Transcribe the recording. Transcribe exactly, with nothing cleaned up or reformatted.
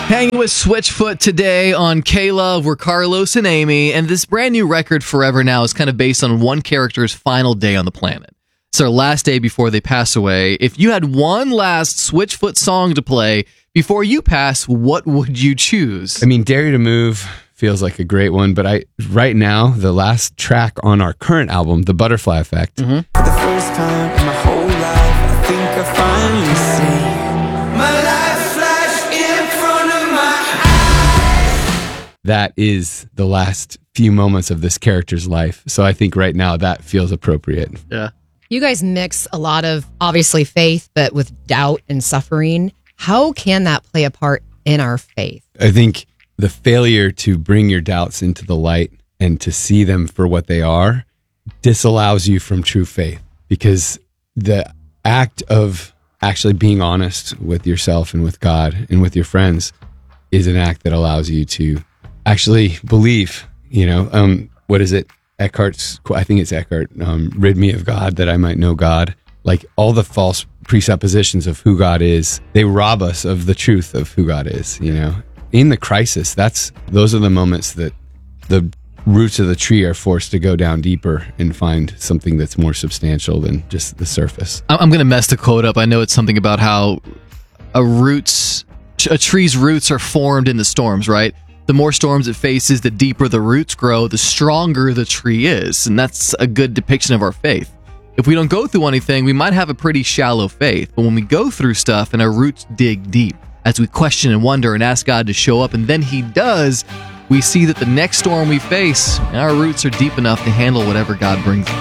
Hanging with Switchfoot today on K-Love. We're Carlos and Amy, and this brand new record, Forever Now, is kind of based on one character's final day on the planet. It's their last day before they pass away. If you had one last Switchfoot song to play before you pass, what would you choose? I mean, Dare You to Move feels like a great one, but I right now, the last track on our current album, The Butterfly Effect. Mm-hmm. For the first time in my whole life, I think I finally see my life flash in front of my eyes. That is the last few moments of this character's life. So I think right now that feels appropriate. Yeah. You guys mix a lot of, obviously, faith, but with doubt and suffering. How can that play a part in our faith? I think the failure to bring your doubts into the light and to see them for what they are disallows you from true faith, because the act of actually being honest with yourself and with God and with your friends is an act that allows you to actually believe. You know, um, what is it? Eckhart's, I think it's Eckhart, um, rid me of God that I might know God. Like all the false presuppositions of who God is, they rob us of the truth of who God is, you know. In the crisis, that's those are the moments that the roots of the tree are forced to go down deeper and find something that's more substantial than just the surface. I'm going to mess the quote up. I know it's something about how a roots, a tree's roots are formed in the storms, right? The more storms it faces, the deeper the roots grow, the stronger the tree is. And that's a good depiction of our faith. If we don't go through anything, we might have a pretty shallow faith. But when we go through stuff and our roots dig deep, as we question and wonder and ask God to show up, and then He does, we see that the next storm we face, our roots are deep enough to handle whatever God brings.